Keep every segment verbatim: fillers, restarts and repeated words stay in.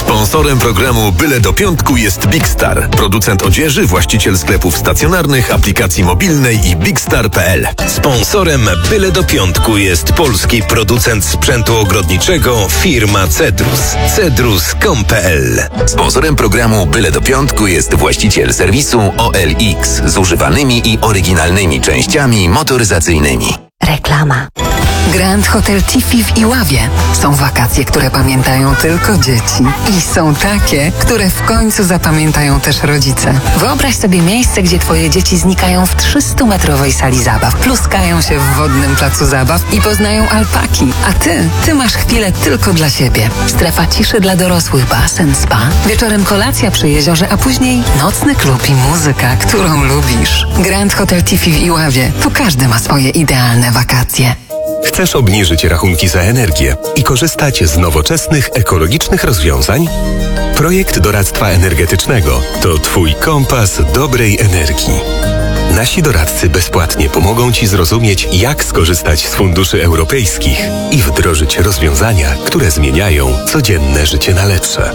Sponsorem programu Byle do Piątku jest Big Star, producent odzieży, właściciel sklepów stacjonarnych, aplikacji mobilnej i bigstar kropka p l. Sponsorem Byle do Piątku jest polski producent sprzętu ogrodniczego firma Cedrus. Cedrus kropka com kropka p l. Sponsorem programu Byle do Piątku jest właściciel serwisu O L X z używanymi i oryginalnymi częściami motoryzacyjnymi. Reklama. Grand Hotel Tiffy w Iławie. Są wakacje, które pamiętają tylko dzieci. I są takie, które w końcu zapamiętają też rodzice. Wyobraź sobie miejsce, gdzie twoje dzieci znikają w trzystumetrowej sali zabaw, pluskają się w wodnym placu zabaw i poznają alpaki. A ty, ty masz chwilę tylko dla siebie. Strefa ciszy dla dorosłych, basen, spa. Wieczorem kolacja przy jeziorze, a później nocny klub i muzyka, którą lubisz. Grand Hotel Tiffy w Iławie. Tu każdy ma swoje idealne wakacje. Chcesz obniżyć rachunki za energię i korzystać z nowoczesnych, ekologicznych rozwiązań? Projekt doradztwa energetycznego to Twój kompas dobrej energii. Nasi doradcy bezpłatnie pomogą Ci zrozumieć, jak skorzystać z funduszy europejskich i wdrożyć rozwiązania, które zmieniają codzienne życie na lepsze.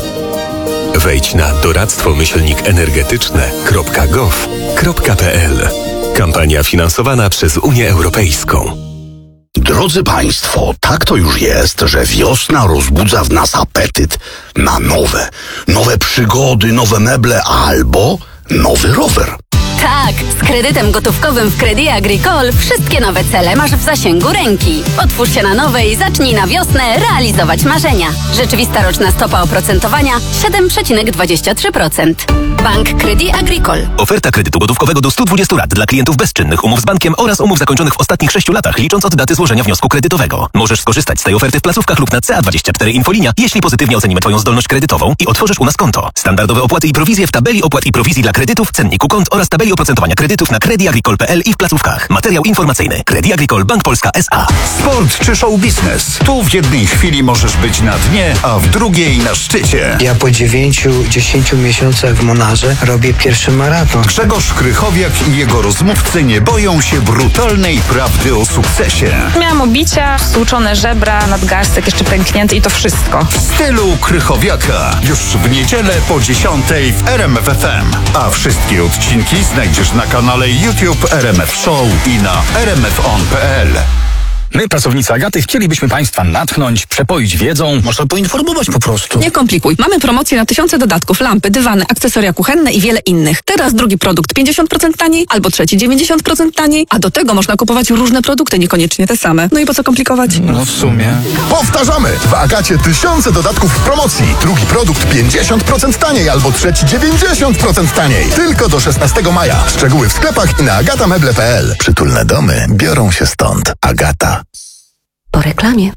Wejdź na doradztwo myślnik energetyczne kropka gov kropka p l. Kampania finansowana przez Unię Europejską. Drodzy Państwo, tak to już jest, że wiosna rozbudza w nas apetyt na nowe, nowe przygody, nowe meble albo nowy rower. Tak, z kredytem gotówkowym w Crédit Agricole wszystkie nowe cele masz w zasięgu ręki. Otwórz się na nowe i zacznij na wiosnę realizować marzenia. Rzeczywista roczna stopa oprocentowania siedem przecinek dwadzieścia trzy procent. Bank Crédit Agricole. Oferta kredytu gotówkowego do stu dwudziestu lat dla klientów bezczynnych umów z bankiem oraz umów zakończonych w ostatnich sześciu latach, licząc od daty złożenia wniosku kredytowego. Możesz skorzystać z tej oferty w placówkach lub na C A dwadzieścia cztery Infolinia, jeśli pozytywnie ocenimy Twoją zdolność kredytową i otworzysz u nas konto. Standardowe opłaty i prowizje w tabeli opłat i prowizji dla kredytów, cenniku kont oraz tabeli oprocentowania kredytów na Crédit Agricole kropka p l i w placówkach. Materiał informacyjny. Crédit Agricole Bank Polska S A. Sport czy show biznes? Tu w jednej chwili możesz być na dnie, a w drugiej na szczycie. Ja po dziewięciu, dziesięciu miesiącach w Monarze robię pierwszy maraton. Grzegorz Krychowiak i jego rozmówcy nie boją się brutalnej prawdy o sukcesie. Miałam obicia, stłuczone żebra, nadgarstek jeszcze pęknięty i to wszystko. W stylu Krychowiaka. Już w niedzielę po dziesiątej w R M F F M. A wszystkie odcinki znajdziesz na kanale YouTube R M F Show i na r m f on kropka p l. My, pracownicy Agaty, chcielibyśmy Państwa natchnąć, przepoić wiedzą. Można poinformować po prostu. Nie komplikuj. Mamy promocję na tysiące dodatków, lampy, dywany, akcesoria kuchenne i wiele innych. Teraz drugi produkt pięćdziesiąt procent taniej, albo trzeci dziewięćdziesiąt procent taniej, a do tego można kupować różne produkty, niekoniecznie te same. No i po co komplikować? No w sumie. Powtarzamy! W Agacie tysiące dodatków w promocji. Drugi produkt pięćdziesiąt procent taniej, albo trzeci dziewięćdziesiąt procent taniej. Tylko do szesnastego maja. Szczegóły w sklepach i na agatameble kropka p l. Przytulne domy biorą się stąd. Agata. Po reklamie.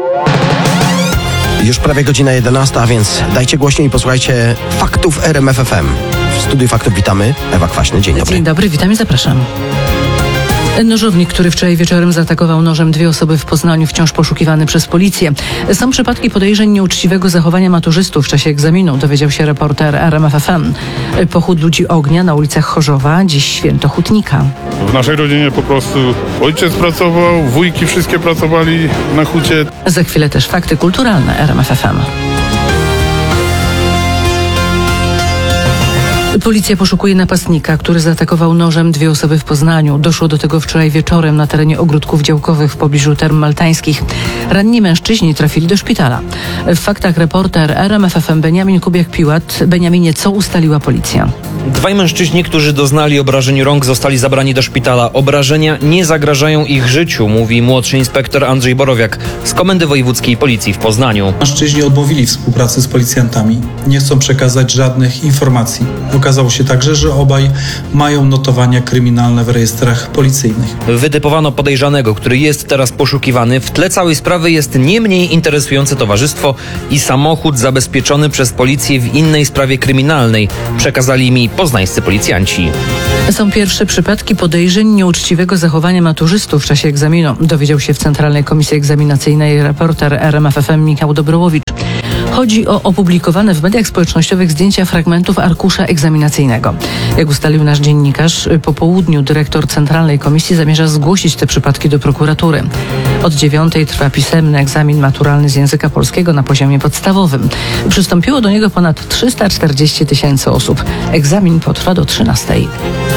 Już prawie godzina jedenasta, a więc dajcie głośniej i posłuchajcie faktów R M F F M. W studiu faktów witamy Ewa Kwaśny. Dzień dobry. Dzień dobry, witam i zapraszam. Nożownik, który wczoraj wieczorem zaatakował nożem dwie osoby w Poznaniu, wciąż poszukiwany przez policję. Są przypadki podejrzeń nieuczciwego zachowania maturzystów w czasie egzaminu, dowiedział się reporter R M F F M. Pochód ludzi ognia na ulicach Chorzowa, dziś święto hutnika. W naszej rodzinie po prostu ojciec pracował, wujki wszystkie pracowali na hucie. Za chwilę też fakty kulturalne R M F F M. Policja poszukuje napastnika, który zaatakował nożem dwie osoby w Poznaniu. Doszło do tego wczoraj wieczorem na terenie ogródków działkowych w pobliżu Term Maltańskich. Ranni mężczyźni trafili do szpitala. W faktach reporter R M F F M Beniamin Kubiak-Piłat. Beniaminie, co ustaliła policja? Dwaj mężczyźni, którzy doznali obrażeń rąk, zostali zabrani do szpitala. Obrażenia nie zagrażają ich życiu, mówi młodszy inspektor Andrzej Borowiak z Komendy Wojewódzkiej Policji w Poznaniu. Mężczyźni odmówili współpracy z policjantami. Nie chcą przekazać żadnych informacji. Okazało się także, że obaj mają notowania kryminalne w rejestrach policyjnych. Wytypowano podejrzanego, który jest teraz poszukiwany. W tle całej sprawy jest nie mniej interesujące towarzystwo i samochód zabezpieczony przez policję w innej sprawie kryminalnej. Przekazali mi poznańscy policjanci. Są pierwsze przypadki podejrzeń nieuczciwego zachowania maturzystów w czasie egzaminu, dowiedział się w Centralnej Komisji Egzaminacyjnej reporter R M F F M Michał Dobrołowicz. Chodzi o opublikowane w mediach społecznościowych zdjęcia fragmentów arkusza egzaminacyjnego. Jak ustalił nasz dziennikarz, po południu dyrektor Centralnej Komisji zamierza zgłosić te przypadki do prokuratury. Od dziewiątej trwa pisemny egzamin maturalny z języka polskiego na poziomie podstawowym. Przystąpiło do niego ponad trzysta czterdzieści tysięcy osób. Egzamin potrwa do trzynastej.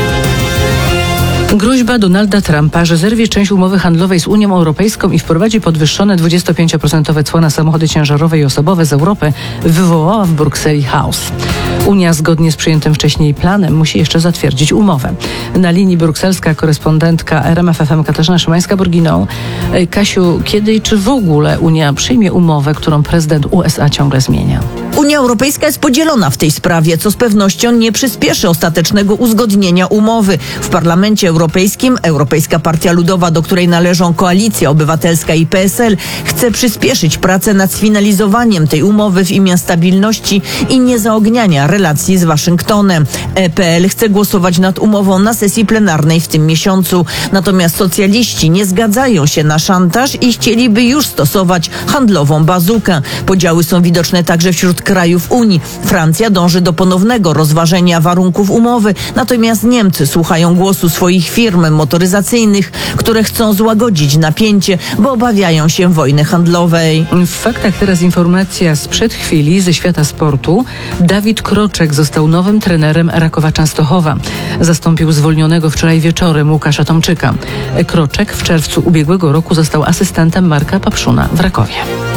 Groźba Donalda Trumpa, że zerwie część umowy handlowej z Unią Europejską i wprowadzi podwyższone dwudziestopięcioprocentowe cła na samochody ciężarowe i osobowe z Europy, wywołała w Brukseli chaos. Unia zgodnie z przyjętym wcześniej planem musi jeszcze zatwierdzić umowę. Na linii brukselska korespondentka R M F F M Katarzyna Szymańska-Borginą. Kasiu, kiedy i czy w ogóle Unia przyjmie umowę, którą prezydent U S A ciągle zmienia? Unia Europejska jest podzielona w tej sprawie, co z pewnością nie przyspieszy ostatecznego uzgodnienia umowy. W Parlamencie Europejskim Europejska Partia Ludowa, do której należą Koalicja Obywatelska i P S L, chce przyspieszyć pracę nad sfinalizowaniem tej umowy w imię stabilności i niezaogniania relacji z Waszyngtonem. E P L chce głosować nad umową na sesji plenarnej w tym miesiącu. Natomiast socjaliści nie zgadzają się na szantaż i chcieliby już stosować handlową bazukę. Podziały są widoczne także wśród krajów Unii. Francja dąży do ponownego rozważenia warunków umowy, natomiast Niemcy słuchają głosu swoich firm motoryzacyjnych, które chcą złagodzić napięcie, bo obawiają się wojny handlowej. W faktach teraz informacja sprzed chwili ze świata sportu. Dawid Kroczek został nowym trenerem Rakowa Częstochowa. Zastąpił zwolnionego wczoraj wieczorem Łukasza Tomczyka. Kroczek w czerwcu ubiegłego roku został asystentem Marka Papszuna w Rakowie.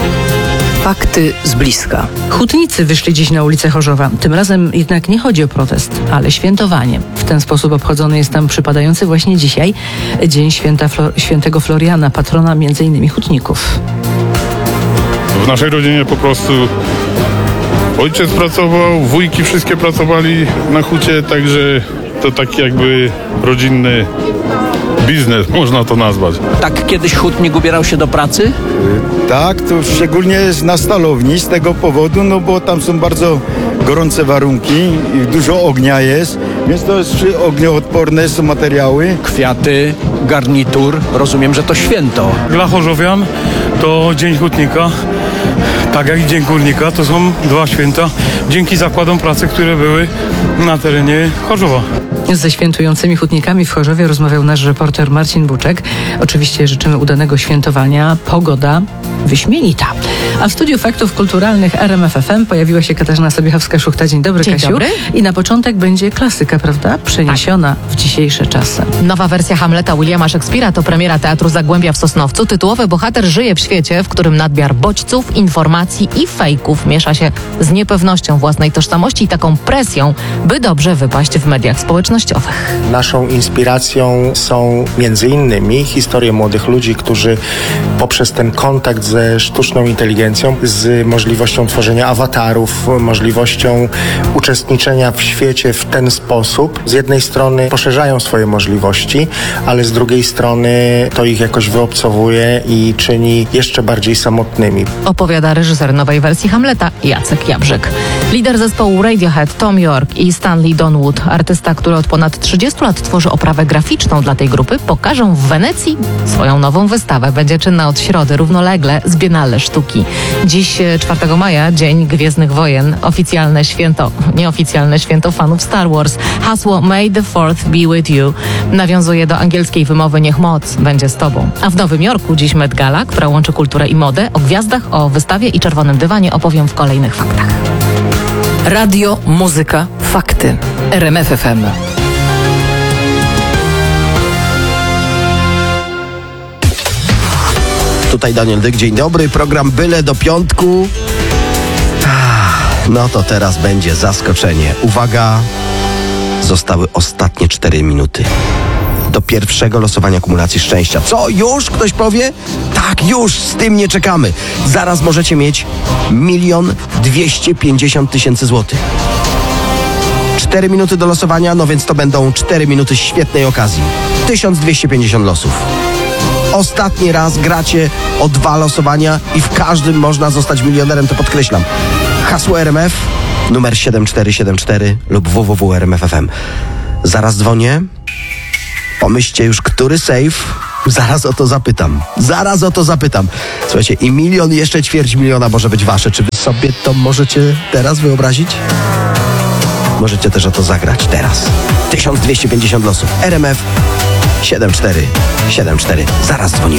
Fakty z bliska. Hutnicy wyszli dziś na ulicę Chorzowa. Tym razem jednak nie chodzi o protest, ale świętowanie. W ten sposób obchodzony jest tam przypadający właśnie dzisiaj Dzień Święta Flor- Świętego Floriana, patrona między innymi hutników. W naszej rodzinie po prostu ojciec pracował, wujki wszystkie pracowali na hucie, także to taki jakby rodzinny biznes, można to nazwać. Tak kiedyś hutnik ubierał się do pracy? Tak, to szczególnie na stalowni z tego powodu, no bo tam są bardzo gorące warunki i dużo ognia jest, więc to jest ognioodporne są materiały. Kwiaty, garnitur, rozumiem, że to święto. Dla chorzowian to Dzień Hutnika, tak jak i Dzień Górnika, to są dwa święta dzięki zakładom pracy, które były na terenie Chorzowa. Ze świętującymi hutnikami w Chorzowie rozmawiał nasz reporter Marcin Buczek. Oczywiście życzymy udanego świętowania. Pogoda wyśmienita. A w studiu faktów kulturalnych R M F F M pojawiła się Katarzyna Sobiechowska-Szuchta. Dzień dobry, Dzień Kasiu. dobry. I na początek będzie klasyka, prawda? Przeniesiona tak. w dzisiejsze czasy. Nowa wersja Hamleta Williama Szekspira to premiera Teatru Zagłębia w Sosnowcu. Tytułowy bohater żyje w świecie, w którym nadmiar bodźców, informacji i fejków miesza się z niepewnością własnej tożsamości i taką presją, by dobrze wypaść w mediach społecznościowych. Naszą inspiracją są między innymi historie młodych ludzi, którzy poprzez ten kontakt ze sztuczną inteligencją, z możliwością tworzenia awatarów, możliwością uczestniczenia w świecie w ten sposób, z jednej strony poszerzają swoje możliwości, ale z drugiej strony to ich jakoś wyobcowuje i czyni jeszcze bardziej samotnymi. Opowiada reżyser nowej wersji Hamleta Jacek Jabrzyk. Lider zespołu Radiohead Tom York i Stanley Donwood, artysta, który od ponad trzydziestu lat tworzy oprawę graficzną dla tej grupy, pokażą w Wenecji swoją nową wystawę. Będzie czynna od środy równolegle z Biennale Sztuki. Dziś czwartego maja, Dzień Gwiezdnych Wojen. Oficjalne święto, nieoficjalne święto fanów Star Wars. Hasło May the Fourth be with you nawiązuje do angielskiej wymowy Niech moc będzie z tobą. A w Nowym Jorku dziś Met Gala, która łączy kulturę i modę. O gwiazdach, o wystawie i czerwonym dywanie opowiem w kolejnych faktach. Radio, muzyka, fakty. R M F F M. Tutaj Daniel Dyk, dzień dobry, program Byle do piątku. No to teraz będzie zaskoczenie. Uwaga, zostały ostatnie cztery minuty do pierwszego losowania kumulacji szczęścia. Co, już? Ktoś powie? Tak, już, z tym nie czekamy. Zaraz możecie mieć milion dwieście pięćdziesiąt tysięcy złotych. Cztery minuty do losowania, no więc to będą cztery minuty świetnej okazji. tysiąc dwieście pięćdziesiąt losów. Ostatni raz gracie o dwa losowania i w każdym można zostać milionerem, to podkreślam. Hasło R M F, numer siedem cztery siedem cztery lub w w w kropka r m f f m. Zaraz dzwonię. Pomyślcie już, który sejf Zaraz o to zapytam. Zaraz o to zapytam. Słuchajcie, i milion, jeszcze ćwierć miliona może być wasze. Czy wy sobie to możecie teraz wyobrazić? Możecie też o to zagrać teraz. tysiąc dwieście pięćdziesiąt losów. R M F siedem cztery siedem cztery. Zaraz dzwonimy.